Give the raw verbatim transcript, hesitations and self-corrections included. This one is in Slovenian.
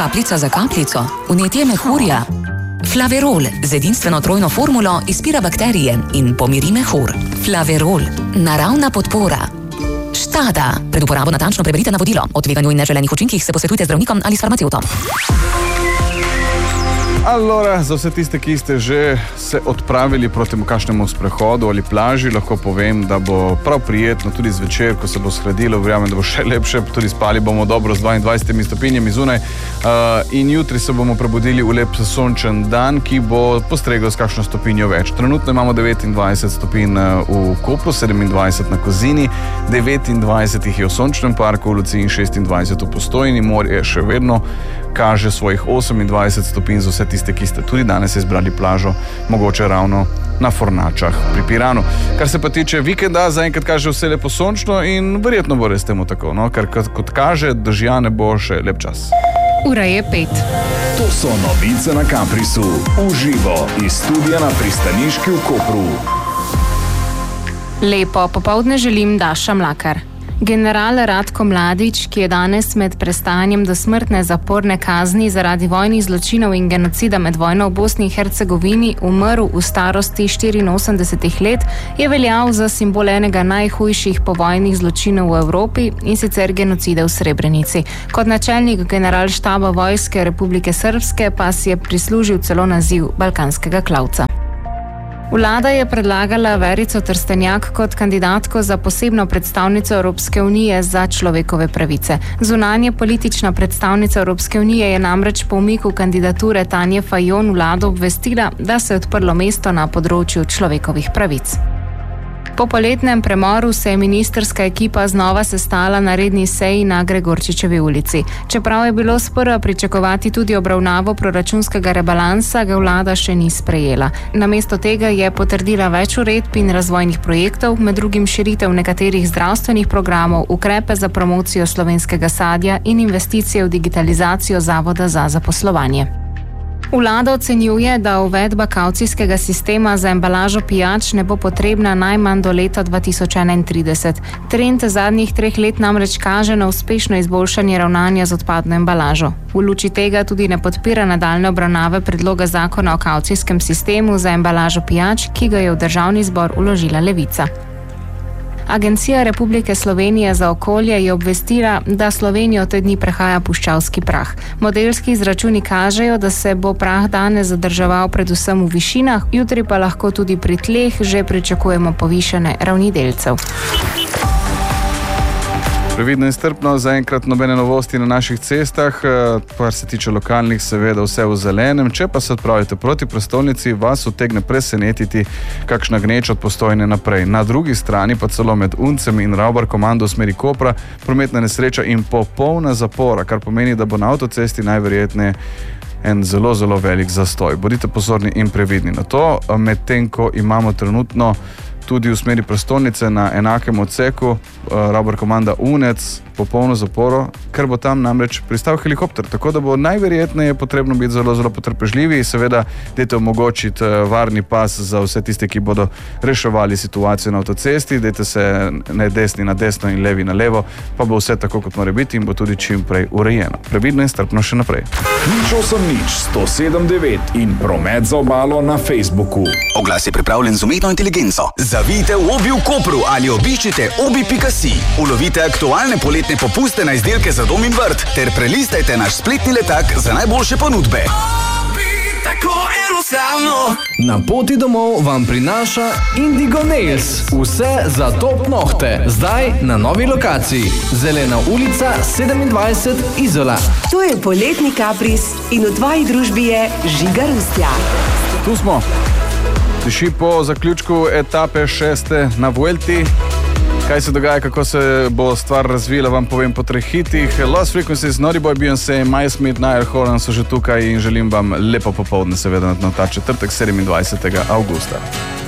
Kapljica za kapljico, vnetje mehurja. Flaverol z edinstveno trojno formulo izpira bakterije in pomiri mehur. Flaverol, naravna podpora. Štada. Pred uporabo natančno preberite navodilo. O tveganju in neželenih učinkih se posvetujte z zdravnikom ali s farmacevtom. Allora, za vse tiste, ki ste že se odpravili proti kakšnemu sprehodu ali plaži, lahko povem, da bo prav prijetno tudi zvečer, ko se bo shladilo, verjamem, da bo še lepše, tudi spali bomo dobro z dvaindvajsetimi stopinjami zunaj uh, in jutri se bomo prebudili v lep sončen dan, ki bo postregel s kakšno stopinjo več. Trenutno imamo devetindvajset stopinj v Kopru, sedemindvajset na Kozini, devetindvajset jih je v Sončnem parku, v Luciji in šestindvajset v Postojni, morje še vedno kaže svojih osemindvajset stopinj za vse tiste, ki ste tudi danes izbrali plažo, mogoče ravno na Fornačah pri Piranu. Kar se pa tiče vikenda, zaenkrat kaže vse lepo sončno in verjetno bo res temu tako, no? Ker kot, kot kaže, dežja ne bo še lep čas. Ura je pet. To so novice na Kamprisu. Uživo iz studia na Pristaniški v Kopru. Lepo popoldne želim Daša Mlakar. General Ratko Mladić, ki je danes med prestajanjem do smrtne zaporne kazni zaradi vojnih zločinov in genocida med vojno v Bosni in Hercegovini umrl v starosti štiriinosemdeset let, je veljal za simbol enega najhujših povojnih zločinov v Evropi, in sicer genocida v Srebrenici. Kot načelnik generalštaba Vojske Republike Srpske pa si je prislužil celo naziv balkanskega klavca. Vlada je predlagala Verico Trstenjak kot kandidatko za posebno predstavnico Evropske unije za človekove pravice. Zunanje politična predstavnica Evropske unije je namreč po umiku kandidature Tanje Fajon vlado obvestila, da se je odprlo mesto na področju človekovih pravic. Po poletnem premoru se je ministrska ekipa znova sestala na redni seji na Gregorčičevi ulici. Čeprav je bilo sprva pričakovati tudi obravnavo proračunskega rebalansa, ga vlada še ni sprejela. Namesto tega je potrdila več uredb in razvojnih projektov, med drugim širitev nekaterih zdravstvenih programov, ukrepe za promocijo slovenskega sadja in investicije v digitalizacijo Zavoda za zaposlovanje. Vlada ocenjuje, da uvedba kavcijskega sistema za embalažo pijač ne bo potrebna najmanj do leta dva tisoč enaintrideset. Trend zadnjih treh let namreč kaže na uspešno izboljšanje ravnanja z odpadno embalažo. V luči tega tudi ne podpira nadaljne obravnave predloga zakona o kavcijskem sistemu za embalažo pijač, ki ga je v Državni zbor vložila Levica. Agencija Republike Slovenije za okolje je obvestila, da Slovenijo te dni prehaja puščavski prah. Modelski izračuni kažejo, da se bo prah danes zadrževal predvsem v višinah, jutri pa lahko tudi pri tleh že pričakujemo povišane ravni delcev. Previdno in strpno, zaenkrat nobene novosti na naših cestah, kar se tiče lokalnih, seveda vse v zelenem. Če pa se odpravite proti prestolnici, vas utegne presenetiti kakšna gneča od Postojne naprej. Na drugi strani pa celo med Uncem in Ravbar komando v smeri Kopra prometna nesreča in popolna zapora, kar pomeni, da bo na avtocesti najverjetneje en zelo, zelo velik zastoj. Bodite pozorni in previdni na to, medtem ko imamo trenutno tudi v smeri prestolnice na enakem odseku Ravbar komanda Unec popolno zaporo, ker bo tam namreč pristal helikopter, tako da bo najverjetneje potrebno biti zelo, zelo potrpežljivi. Seveda, dajte omogočiti varni pas za vse tiste, ki bodo reševali situacijo na avtocesti, dajte se ne desni na desno in levi na levo, pa bo vse tako, kot mora biti in bo tudi čim prej urejeno. Previdno in strpno še naprej. Nič osem nič sto sedem devet in promet za obalo na Facebooku. Oglas je pripravljen z umetno inteligenco. Zavijte v Obi v Kopru ali obiščite obi pika si. Ulovite aktualne poletne popuste na izdelke za dom in vrt ter prelistajte naš spletni letak za najboljše ponudbe. Na poti domov vam prinaša Indigo Nails. Vse za top nohte. Zdaj na novi lokaciji. Zelena ulica sedemindvajset Izola. To je poletni kapris in v tvoji družbi je Žiga Rustja. Tu smo. Tiši po zaključku etape šeste na Vuelti. Kaj se dogaja, kako se bo stvar razvila, vam povem po treh hitih. Lost Frequencies, Naughty Boy, Beyoncé, Miles Smith, Niall Horan so že tukaj in želim vam lepo popoldne, seveda na ta četrtek sedemindvajsetega avgusta.